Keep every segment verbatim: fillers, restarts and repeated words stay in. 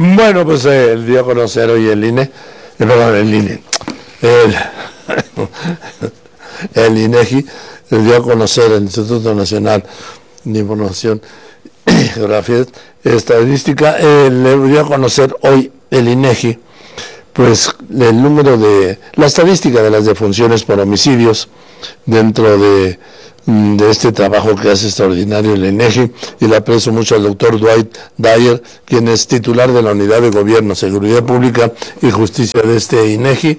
Bueno, pues eh, dio a conocer hoy el I N E, eh, perdón, el I N E, el, el INEGI, dio a conocer el Instituto Nacional de Información y Geografía Estadística, eh, le dio a conocer hoy el INEGI, pues el número de, la estadística de las defunciones por homicidios dentro de, de este trabajo que hace extraordinario el INEGI, y le aprecio mucho al doctor Dwight Dyer, quien es titular de la Unidad de Gobierno, Seguridad Pública y Justicia de este INEGI.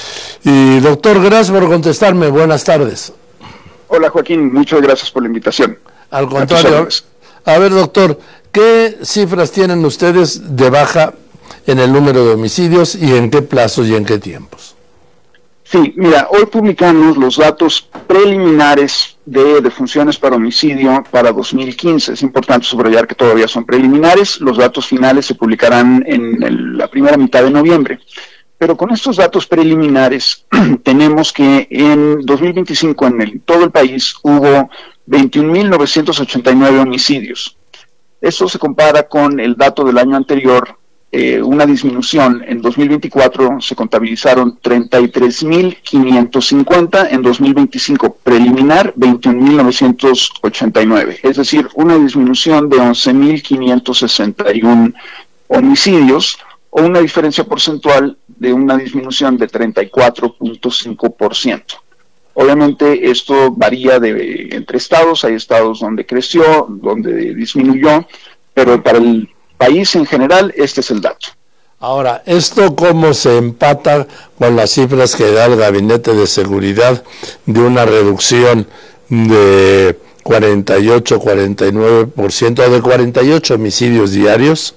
Y doctor, gracias por contestarme, buenas tardes. Hola Joaquín, muchas gracias por la invitación. Al contrario, a ver doctor, ¿qué cifras tienen ustedes de baja en el número de homicidios y en qué plazos y en qué tiempos? Sí, mira, hoy publicamos los datos preliminares de defunciones para homicidio para dos mil quince. Es importante subrayar que todavía son preliminares, los datos finales se publicarán en el, la primera mitad de noviembre. Pero con estos datos preliminares tenemos que en dos mil veinticinco en el, todo el país hubo veintiún mil novecientos ochenta y nueve homicidios. Esto se compara con el dato del año anterior, eh, una disminución. En dos mil veinticuatro se contabilizaron treinta y tres mil quinientos cincuenta, en dos mil veinticinco preliminar veintiún mil novecientos ochenta y nueve, es decir, una disminución de once mil quinientos sesenta y uno homicidios, o una diferencia porcentual de una disminución de treinta y cuatro punto cinco por ciento. Obviamente esto varía de, entre estados, hay estados donde creció, donde disminuyó, pero para el país en general este es el dato. Ahora, ¿esto cómo se empata con las cifras que da el Gabinete de Seguridad de una reducción de cuarenta y ocho, cuarenta y nueve por ciento, de cuarenta y ocho homicidios diarios,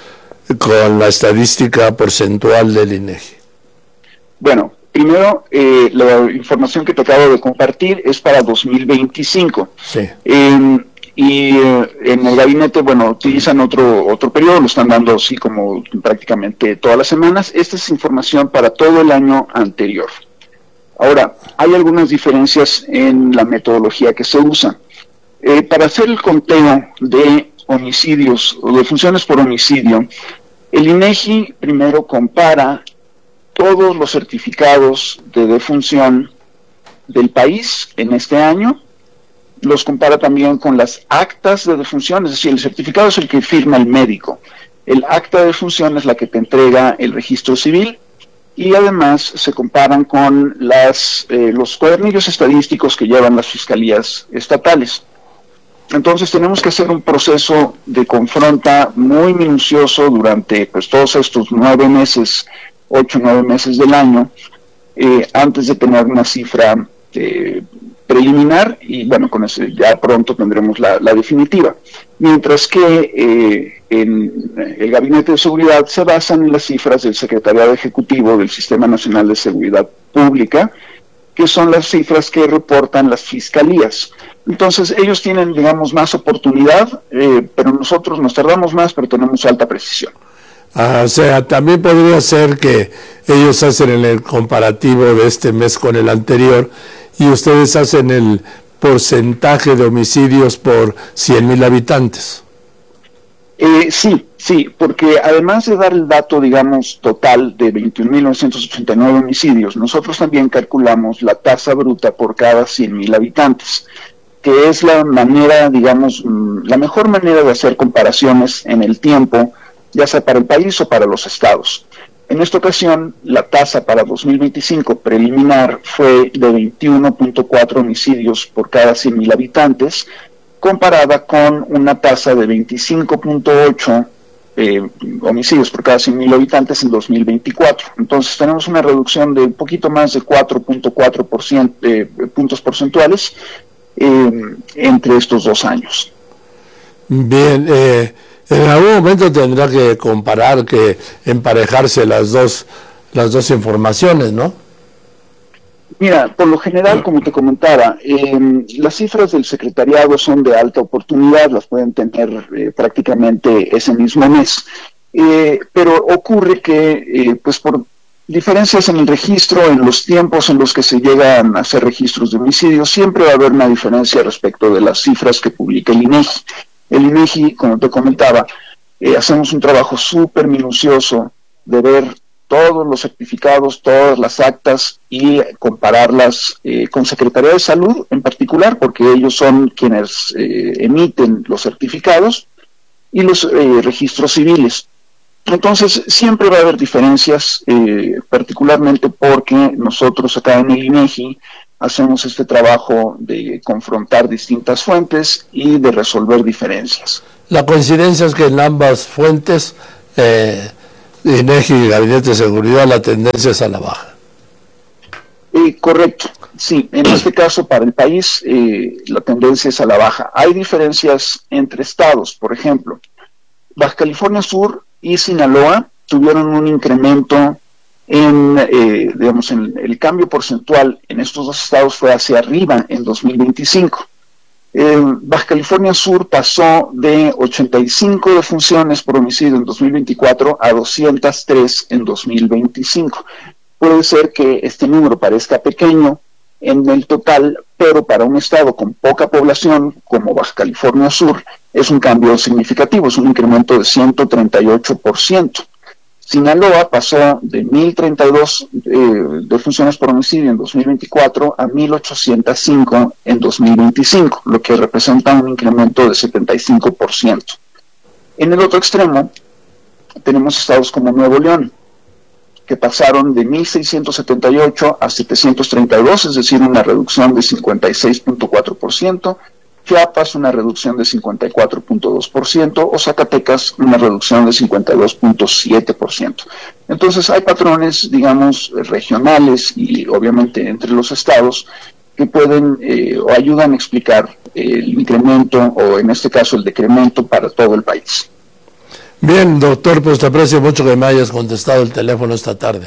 con la estadística porcentual del INEGI? Bueno, primero, eh, la información que te acabo de compartir es para dos mil veinticinco. Sí. Eh, y eh, en el gabinete, bueno, utilizan otro otro periodo, lo están dando así como prácticamente todas las semanas. Esta es información para todo el año anterior. Ahora, hay algunas diferencias en la metodología que se usa. Eh, para hacer el conteo de homicidios o defunciones por homicidio, el INEGI primero compara todos los certificados de defunción del país en este año, los compara también con las actas de defunción, es decir, el certificado es el que firma el médico, el acta de defunción es la que te entrega el registro civil, y además se comparan con las, eh, los cuadernillos estadísticos que llevan las fiscalías estatales. Entonces tenemos que hacer un proceso de confronta muy minucioso durante pues todos estos nueve meses, ocho, nueve meses del año, eh, antes de tener una cifra eh, preliminar, y bueno, con eso ya pronto tendremos la, la definitiva. Mientras que eh, en el Gabinete de Seguridad se basan en las cifras del Secretariado Ejecutivo del Sistema Nacional de Seguridad Pública, que son las cifras que reportan las fiscalías. Entonces ellos tienen, digamos, más oportunidad, eh, pero nosotros nos tardamos más, pero tenemos alta precisión. Ah, o sea, también podría ser que ellos hacen el comparativo de este mes con el anterior y ustedes hacen el porcentaje de homicidios por cien mil habitantes. Eh, sí, sí, porque además de dar el dato, digamos, total de veintiún mil novecientos ochenta y nueve homicidios, nosotros también calculamos la tasa bruta por cada cien mil habitantes, que es la manera, digamos, la mejor manera de hacer comparaciones en el tiempo, ya sea para el país o para los estados. En esta ocasión, la tasa para dos mil veinticinco preliminar fue de veintiuno punto cuatro homicidios por cada cien mil habitantes, comparada con una tasa de veinticinco punto ocho eh, homicidios por cada cien mil habitantes en dos mil veinticuatro. Entonces tenemos una reducción de un poquito más de cuatro punto cuatro por ciento, eh, puntos porcentuales eh, entre estos dos años. Bien, eh, en algún momento tendrá que comparar, que emparejarse las dos, las dos informaciones, ¿no? Mira, por lo general, como te comentaba, eh, las cifras del secretariado son de alta oportunidad, las pueden tener eh, prácticamente ese mismo mes, eh, pero ocurre que, eh, pues por diferencias en el registro, en los tiempos en los que se llegan a hacer registros de homicidios, siempre va a haber una diferencia respecto de las cifras que publica el INEGI. El INEGI, como te comentaba, eh, hacemos un trabajo súper minucioso de ver todos los certificados, todas las actas y compararlas eh, con Secretaría de Salud en particular, porque ellos son quienes eh, emiten los certificados y los eh, registros civiles. Entonces, siempre va a haber diferencias, eh, particularmente porque nosotros acá en el INEGI hacemos este trabajo de confrontar distintas fuentes y de resolver diferencias. La coincidencia es que en ambas fuentes, eh, INEGI y Gabinete de Seguridad, la tendencia es a la baja. Eh, correcto, sí, en este caso para el país eh, la tendencia es a la baja. Hay diferencias entre estados, por ejemplo, Baja California Sur y Sinaloa tuvieron un incremento en, eh, digamos, en el cambio porcentual en estos dos estados fue hacia arriba en dos mil veinticinco. Eh, Baja California Sur pasó de ochenta y cinco defunciones por homicidio en dos mil veinticuatro a doscientas tres en dos mil veinticinco. Puede ser que este número parezca pequeño en el total, pero para un estado con poca población como Baja California Sur es un cambio significativo, es un incremento de ciento treinta y ocho por ciento. Sinaloa pasó de mil treinta y dos eh, defunciones por homicidio en dos mil veinticuatro a mil ochocientos cinco en dos mil veinticinco, lo que representa un incremento de setenta y cinco por ciento. En el otro extremo tenemos estados como Nuevo León, que pasaron de mil seiscientos setenta y ocho a setecientos treinta y dos, es decir, una reducción de cincuenta y seis punto cuatro por ciento, Chiapas una reducción de cincuenta y cuatro punto dos por ciento o Zacatecas una reducción de cincuenta y dos punto siete por ciento. Entonces hay patrones, digamos, regionales y obviamente entre los estados que pueden eh, o ayudan a explicar el incremento o en este caso el decremento para todo el país. Bien, doctor, pues te aprecio mucho que me hayas contestado el teléfono esta tarde.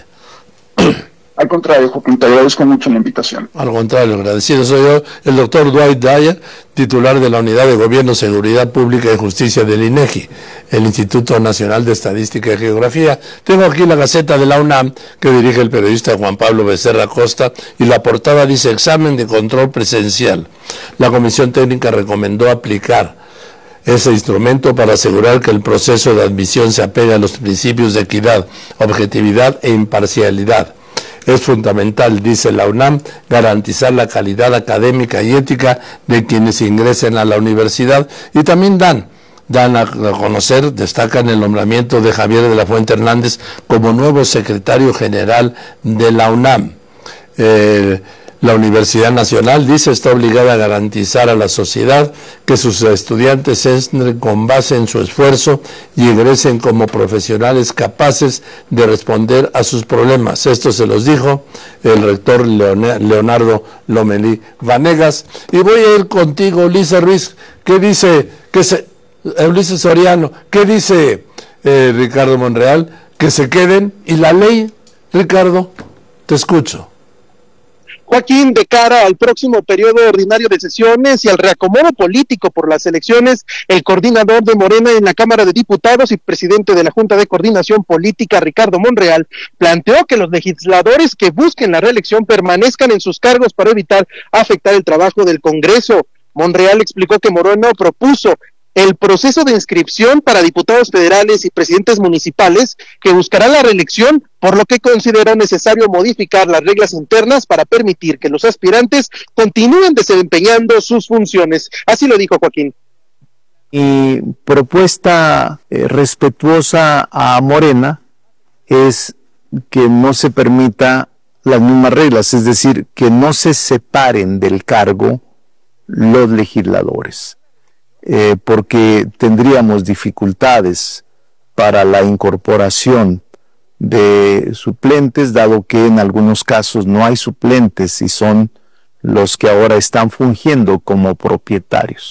Al contrario, Joaquín, te agradezco mucho la invitación. Al contrario, agradecido soy yo, el doctor Dwight Dyer, titular de la Unidad de Gobierno, Seguridad Pública y Justicia del INEGI, el Instituto Nacional de Estadística y Geografía. Tengo aquí la Gaceta de la UNAM, que dirige el periodista Juan Pablo Becerra Costa, y la portada dice: examen de control presencial. La Comisión Técnica recomendó aplicar ese instrumento para asegurar que el proceso de admisión se apegue a los principios de equidad, objetividad e imparcialidad. Es fundamental, dice la UNAM, garantizar la calidad académica y ética de quienes ingresen a la universidad, y también dan, dan a conocer, destacan el nombramiento de Javier de la Fuente Hernández como nuevo secretario general de la UNAM. Eh, La Universidad Nacional, dice, está obligada a garantizar a la sociedad que sus estudiantes entren con base en su esfuerzo y egresen como profesionales capaces de responder a sus problemas. Esto se los dijo el rector Leonardo Lomelí Vanegas. Y voy a ir contigo, Ulises Ruiz. ¿Qué dice, qué se, Ulises Soriano, qué dice eh, Ricardo Monreal? Que se queden. ¿Y la ley, Ricardo? Te escucho. Joaquín, de cara al próximo periodo ordinario de sesiones y al reacomodo político por las elecciones, el coordinador de Morena en la Cámara de Diputados y presidente de la Junta de Coordinación Política, Ricardo Monreal, planteó que los legisladores que busquen la reelección permanezcan en sus cargos para evitar afectar el trabajo del Congreso. Monreal explicó que Morena propuso el proceso de inscripción para diputados federales y presidentes municipales que buscará la reelección, por lo que consideró necesario modificar las reglas internas para permitir que los aspirantes continúen desempeñando sus funciones. Así lo dijo Joaquín. Mi propuesta eh, respetuosa a Morena es que no se permita las mismas reglas, es decir, que no se separen del cargo los legisladores. Eh, porque tendríamos dificultades para la incorporación de suplentes, dado que en algunos casos no hay suplentes y son los que ahora están fungiendo como propietarios.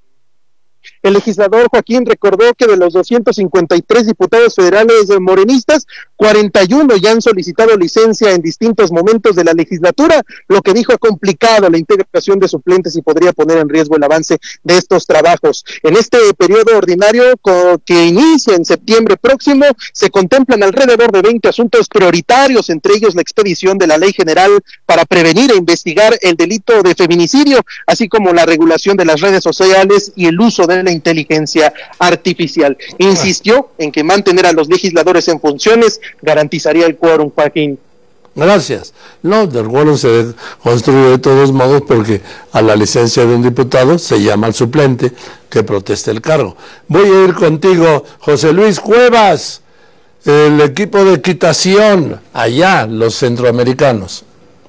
El legislador Joaquín recordó que de los doscientos cincuenta y tres diputados federales morenistas, cuarenta y uno ya han solicitado licencia en distintos momentos de la legislatura, lo que dijo ha complicado la integración de suplentes y podría poner en riesgo el avance de estos trabajos. En este periodo ordinario que inicia en septiembre próximo, se contemplan alrededor de veinte asuntos prioritarios, entre ellos la expedición de la Ley General para prevenir e investigar el delito de feminicidio, así como la regulación de las redes sociales y el uso de la inteligencia artificial. Insistió en que mantener a los legisladores en funciones garantizaría el quórum, Joaquín. Gracias. No, el quórum se construye de todos modos porque a la licencia de un diputado se llama al suplente que proteste el cargo. Voy a ir contigo, José Luis Cuevas, el equipo de equitación, allá, los centroamericanos.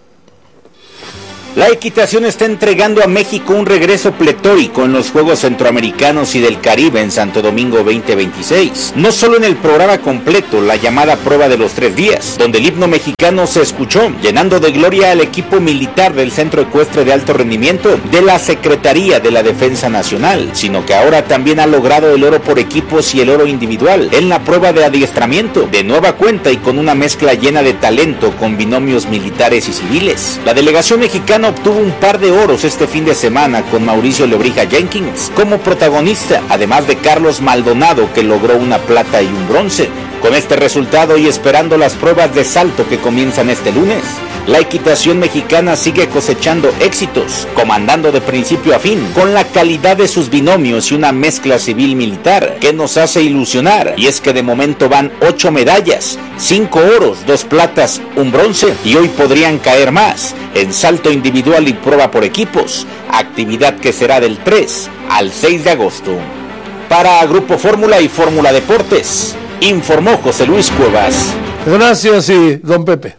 La equitación está entregando a México un regreso pletórico en los Juegos Centroamericanos y del Caribe en Santo Domingo veinte veintiséis. No solo en el programa completo, la llamada prueba de los tres días, donde el himno mexicano se escuchó, llenando de gloria al equipo militar del Centro Ecuestre de Alto Rendimiento de la Secretaría de la Defensa Nacional, sino que ahora también ha logrado el oro por equipos y el oro individual en la prueba de adiestramiento, de nueva cuenta y con una mezcla llena de talento con binomios militares y civiles. La delegación mexicana obtuvo un par de oros este fin de semana con Mauricio Lebrija Jenkins como protagonista, además de Carlos Maldonado, que logró una plata y un bronce. Con este resultado y esperando las pruebas de salto que comienzan este lunes, la equitación mexicana sigue cosechando éxitos, comandando de principio a fin, con la calidad de sus binomios y una mezcla civil-militar que nos hace ilusionar. Y es que de momento van ocho medallas, cinco oros, dos platas, un bronce, y hoy podrían caer más en salto individual y prueba por equipos, actividad que será del tres al seis de agosto. Para Grupo Fórmula y Fórmula Deportes, informó José Luis Cuevas. Gracias, y don Pepe.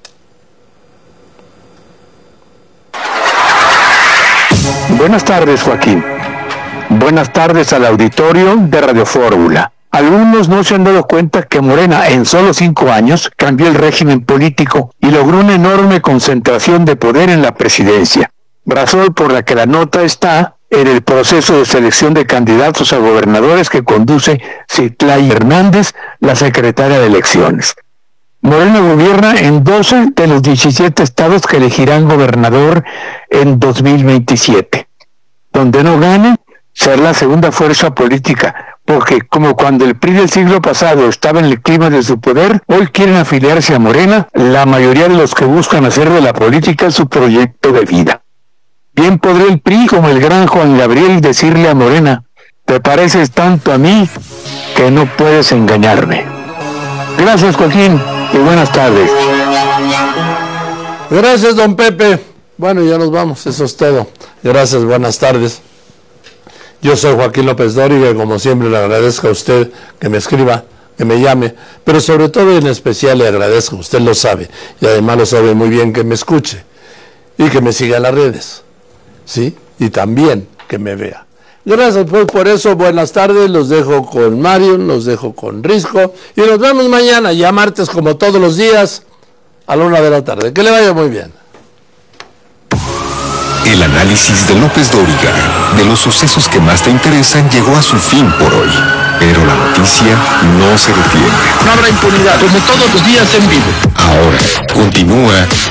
Buenas tardes, Joaquín. Buenas tardes al auditorio de Radio Fórmula. Algunos no se han dado cuenta que Morena en solo cinco años cambió el régimen político y logró una enorme concentración de poder en la presidencia, razón por la que la nota está en el proceso de selección de candidatos a gobernadores que conduce Citlali Hernández, la secretaria de Elecciones. Morena gobierna en doce de los diecisiete estados que elegirán gobernador en dos mil veintisiete. Donde no gane, será la segunda fuerza política, porque como cuando el P R I del siglo pasado estaba en el clima de su poder, hoy quieren afiliarse a Morena la mayoría de los que buscan hacer de la política su proyecto de vida. Bien podría el P R I, como el gran Juan Gabriel, decirle a Morena: te pareces tanto a mí que no puedes engañarme. Gracias, Joaquín, y buenas tardes. Gracias, don Pepe. Bueno, ya nos vamos, eso es todo. Gracias, buenas tardes. Yo soy Joaquín López Dóriga y como siempre le agradezco a usted que me escriba, que me llame, pero sobre todo y en especial le agradezco, usted lo sabe, y además lo sabe muy bien, que me escuche y que me siga en las redes, ¿sí? Y también que me vea. Gracias, pues por eso, buenas tardes, los dejo con Marion, los dejo con Risco, y nos vemos mañana, ya martes como todos los días, a la una de la tarde. Que le vaya muy bien. El análisis de López Dóriga de los sucesos que más te interesan llegó a su fin por hoy, pero la noticia no se detiene. No habrá impunidad, como todos los días en vivo. Ahora continúa